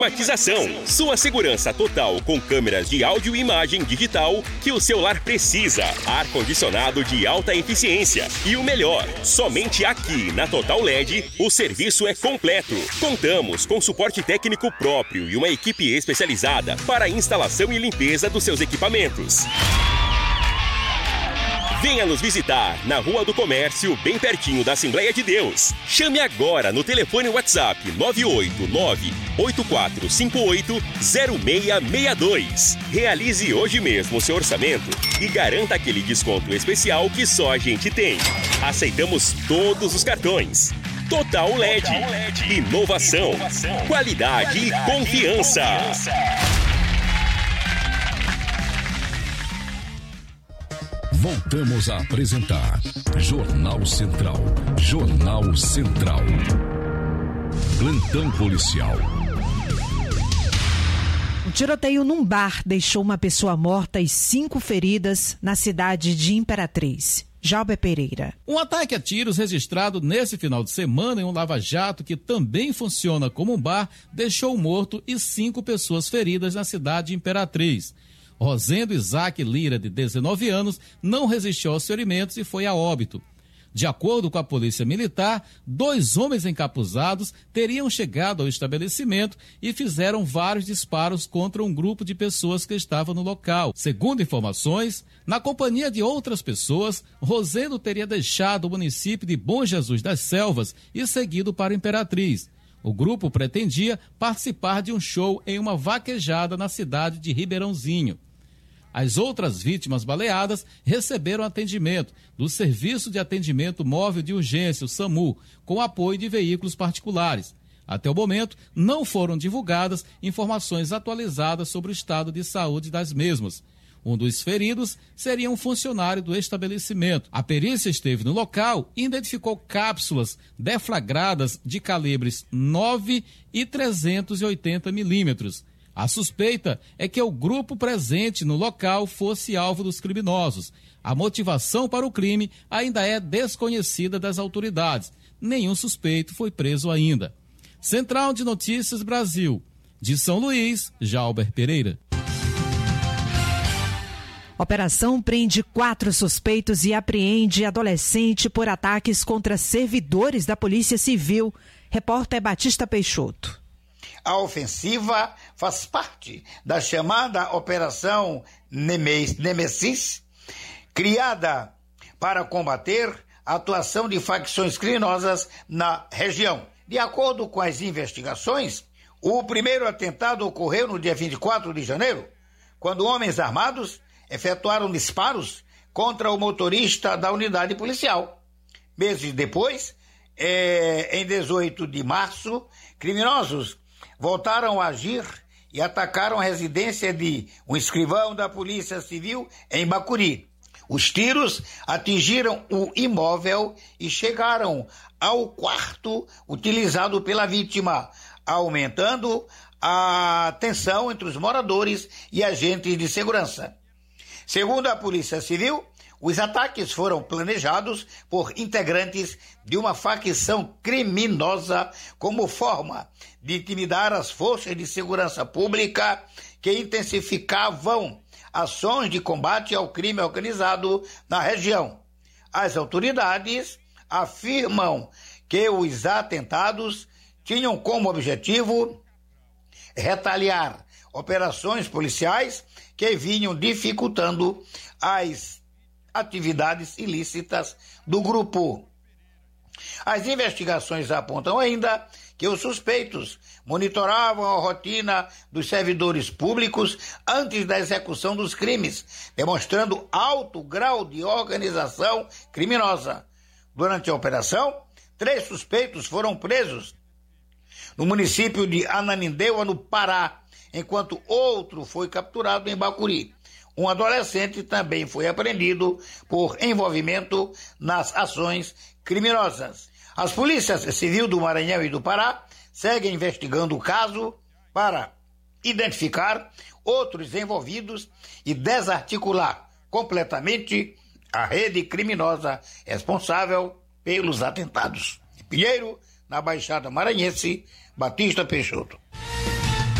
Climatização, sua segurança total com câmeras de áudio e imagem digital que o seu lar precisa. Ar-condicionado de alta eficiência. E o melhor, somente aqui na Total LED o serviço é completo. Contamos com suporte técnico próprio e uma equipe especializada para a instalação e limpeza dos seus equipamentos. Venha nos visitar na Rua do Comércio, bem pertinho da Assembleia de Deus. Chame agora no telefone WhatsApp 989-8458-0662. Realize hoje mesmo o seu orçamento e garanta aquele desconto especial que só a gente tem. Aceitamos todos os cartões. Total LED. Inovação, qualidade e confiança. Voltamos a apresentar Jornal Central. Jornal Central. Plantão policial. Um tiroteio num bar deixou uma pessoa morta e 5 feridas na cidade de Imperatriz. Jalber Pereira. Um ataque a tiros registrado nesse final de semana em um lava-jato que também funciona como um bar deixou um morto e 5 pessoas feridas na cidade de Imperatriz. Rosendo Isaac Lira, de 19 anos, não resistiu aos ferimentos e foi a óbito. De acordo com a Polícia Militar, 2 homens encapuzados teriam chegado ao estabelecimento e fizeram vários disparos contra um grupo de pessoas que estavam no local. Segundo informações, na companhia de outras pessoas, Rosendo teria deixado o município de Bom Jesus das Selvas e seguido para Imperatriz. O grupo pretendia participar de um show em uma vaquejada na cidade de Ribeirãozinho. As outras vítimas baleadas receberam atendimento do Serviço de Atendimento Móvel de Urgência, o SAMU, com apoio de veículos particulares. Até o momento, não foram divulgadas informações atualizadas sobre o estado de saúde das mesmas. Um dos feridos seria um funcionário do estabelecimento. A perícia esteve no local e identificou cápsulas deflagradas de calibres 9 e 380 milímetros. A suspeita é que o grupo presente no local fosse alvo dos criminosos. A motivação para o crime ainda é desconhecida das autoridades. Nenhum suspeito foi preso ainda. Central de Notícias Brasil. De São Luís, Jalber Pereira. Operação prende 4 suspeitos e apreende adolescente por ataques contra servidores da Polícia Civil. Repórter Batista Peixoto. A ofensiva faz parte da chamada Operação Nêmesis, criada para combater a atuação de facções criminosas na região. De acordo com as investigações, o primeiro atentado ocorreu no dia 24 de janeiro, quando homens armados efetuaram disparos contra o motorista da unidade policial. Meses depois, em 18 de março, criminosos voltaram a agir e atacaram a residência de um escrivão da Polícia Civil em Bacuri. Os tiros atingiram o imóvel e chegaram ao quarto utilizado pela vítima, aumentando a tensão entre os moradores e agentes de segurança. Segundo a Polícia Civil, os ataques foram planejados por integrantes de uma facção criminosa como forma de intimidar as forças de segurança pública que intensificavam ações de combate ao crime organizado na região. As autoridades afirmam que os atentados tinham como objetivo retaliar operações policiais que vinham dificultando as atividades ilícitas do grupo. As investigações apontam ainda que os suspeitos monitoravam a rotina dos servidores públicos antes da execução dos crimes, demonstrando alto grau de organização criminosa. Durante a operação, 3 suspeitos foram presos no município de Ananindeua, no Pará, enquanto outro foi capturado em Bacuri. Um adolescente também foi apreendido por envolvimento nas ações criminosas. As polícias civil do Maranhão e do Pará seguem investigando o caso para identificar outros envolvidos e desarticular completamente a rede criminosa responsável pelos atentados. Pinheiro, na Baixada Maranhense, Batista Peixoto.